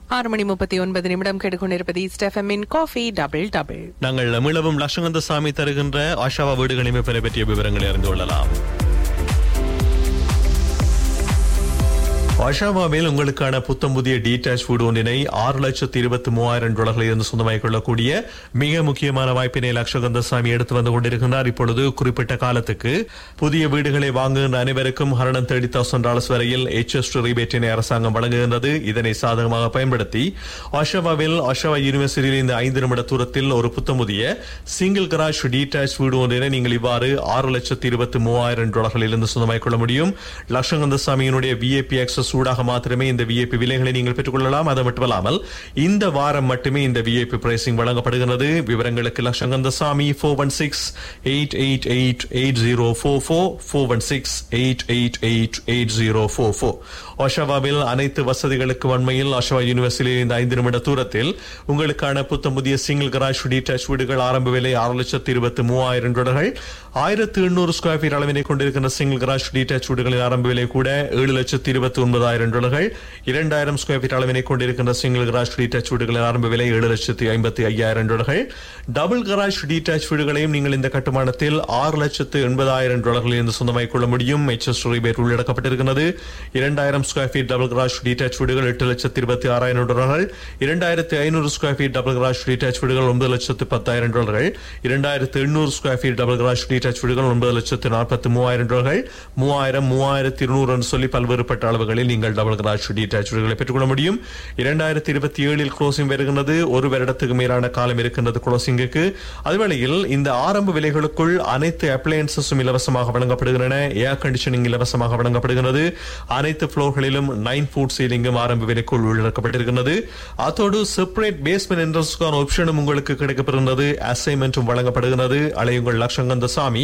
6:39 கேட்டுக்கொண்டிருப்பது ஸ்டெஃபமின் coffee double double. நாங்கள் தமிழவும் லட்சங்கந்த சாமி தருகின்ற ஆஷாவா வீடுகளின் விற்பனை பற்றிய விவரங்களை அறிந்து கொள்ளலாம். ஆஷாவாவில் உங்களுக்கான புத்தம் புதிய டீடாச் வீடு ஒன்றினை $6,23,000 இருந்து சொந்தமாகிக் கொள்ளக்கூடிய மிக முக்கியமான வாய்ப்பினை லட்சகந்த சாமி எடுத்து வந்து கொண்டிருக்கிறார். இப்பொழுது குறிப்பிட்ட காலத்துக்கு புதிய வீடுகளை வாங்குகின்ற அனைவருக்கும் $130,000 வரையில் HS ரீபேட்டினை அரசாங்கம் வழங்குகின்றது. இதனை சாதகமாக பயன்படுத்தி ஆஷாவாவில் ஆஷாவா யூனிவர்சிட்டியில் இந்த 5 நிமிட தூரத்தில் ஒரு புத்தம் புதிய சிங்கிள் கராஜ் டீடாச் வீடு ஒன்றினை நீங்கள் இவ்வாறு $6,23,000 இருந்து சொந்தமாகிக் கொள்ள முடியும். லட்சகந்த சாமியினுடைய VIP access சூடாக மாத்திரமே இந்த விஐபி விலைகளை நீங்கள் பெற்றுக்கொள்ளலாம். அது மட்டுமல்லாமல் இந்த வாரம் மட்டுமே இந்த விஐபி பிரைசிங் வழங்கப்படுகிறது. விவரங்களுக்கு லட்சங்கந்தசாமி 416-888-8044 416-888-8044. ஆஷாவாவில் அனைத்து வசதிகளுக்கு வன்மையில் ஆஷாவா யூனிவர்சிட்டியில் இந்த 5 நிமிட தூரத்தில் உங்களுக்கான புத்தம் புதிய சிங்கிள் கராஜ் டீடாச் வீடுகள் ஆரம்ப விலை $6,23,000. 1,800 ஸ்கொயர் ஃபீட் அளவினை கொண்டிருக்கின்ற சிங்கிள் கராஜ் டீடாச் வீடுகளின் ஆரம்ப விலை கூட $7,29,000. 2,000 ஸ்கொயர் ஃபீட் அளவினை கொண்டிருக்கின்ற சிங்கிள் கராஜ் டீடாச் வீடுகளின் ஆரம்ப விலை $7,55,000. டபுள் கராஜ் டீடாச் வீடுகளையும் நீங்கள் இந்த கட்டுமானத்தில் $6,80,000 இருந்து சொந்தமாகிக் கொள்ள முடியும். HS rebate உள்ளடக்கப்பட்டிருக்கிறது. 2,000 square feet double garage டீடாச் வீடுகள் $8,26,000. 2,500 ஸ்கொயர் ஃபீட் டபுள் கராஜ் டீடாச் வீடுகள் $9,10,000. 2,800 ஸ்கொயர் ஃபீட் டபுள் கராஜ் டீடாச் வீடுகள் $9,43,000. 3,000, 3,200 என்று சொல்லி பல்வேறுபட்ட அளவுகளில் நீங்கள் டபுள் கராஜ் டீடாச் வீடுகளை பெற்றுக்கொள்ள முடியும். 2027 க்ளோசிங் வருகின்றது. ஒரு வருடத்துக்கு மேலான காலம் இருக்கின்றது க்ளோசிங்குக்கு. அதுவேளையில் இந்த ஆரம்ப விலைகளுக்குள் அனைத்து அப்ளையன்சஸும் இலவசமாக வழங்கப்படுகின்றன. ஏர் கண்டிஷனிங் இலவசமாக வழங்கப்படுகிறது. அனைத்து ஃப்ளோர்களிலும் 9 ஃபுட் சீலிங்கும் ஆரம்ப விலைக்குள் உள்ளடக்கப்பட்டிருக்கிறது. அதோடு செப்பரேட் பேஸ்மெண்ட் என்ட்ரன்ஸ்க்கான ஆப்ஷனும் உங்களுக்கு கிடைக்கப்படுகிறது. அசைன்மெண்ட்டும் வழங்கப்படுகிறது. அலையுங்கள் லட்சங்கந்தசாமி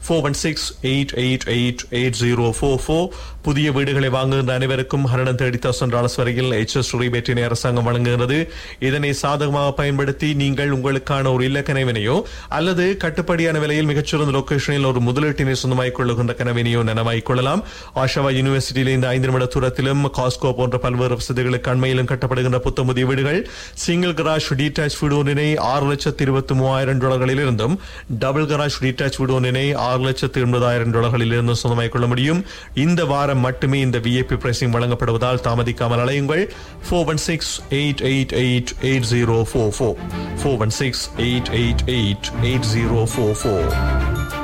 416-888-8044. புதிய வீடுகளை வாங்குகின்ற அனைவருக்கும் $130,000 வரையில் HS ரீபேட்டினை அரசாங்கம் வழங்குகிறது. இதனை சாதகமாக பயன்படுத்தி நீங்கள் உங்களுக்கான ஒரு இல்ல கனவினையோ அல்லது கட்டுப்படியான விலையில் மிகச்சிறந்த லொகேஷனில் ஒரு முதலீட்டினை சொந்தமாகிக் கொள்ளுகின்ற கனவினையோ நனவாகிக் கொள்ளலாம். ஆஷாவா யூனிவர்சிட்டியில் இந்த 5 நிமிட தூரத்திலும் காஸ்கோ போன்ற பல்வேறு வசதிகளுக்கு அண்மையிலும் கட்டப்படுகின்ற புத்த புதிய வீடுகள் சிங்கிள் கராஜ் டீடாச் வீடு ஒன்றினை $6,23,000 இருந்தும் டபுள் கராஜ் டீடாச் வீடு ஒன்றினை $6,80,000 இருந்தும் சொந்தமாகிக் கொள்ள முடியும். இந்த வாரம் மட்டுமே இந்த விஐபி பிரைசிங் வழங்கப்படுவதால் தாமதிக்காமல் அலையுங்கள். 416-888-8044 416-888-8044.